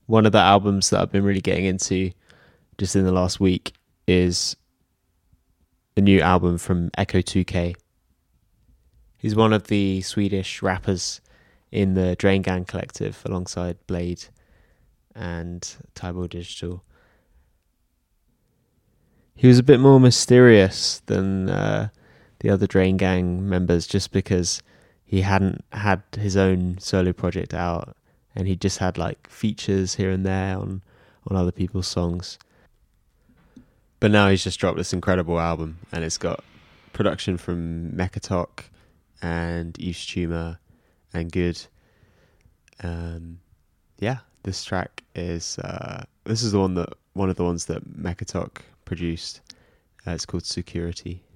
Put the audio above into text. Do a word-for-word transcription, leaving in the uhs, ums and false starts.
One of the albums that I've been really getting into just in the last week is a new album from Echo two K. He's one of the Swedish rappers in the Drain Gang collective alongside Blade and Tybal Digital. He was a bit more mysterious than uh, the other Drain Gang members just because he hadn't had his own solo project out and he just had like features here and there on, on other people's songs. But now he's just dropped this incredible album and it's got production from Mekatok and Yves Tumor and Good. Um, yeah, this track is uh, this is the one that one of the ones that Mekatok produced. Uh, it's called Security.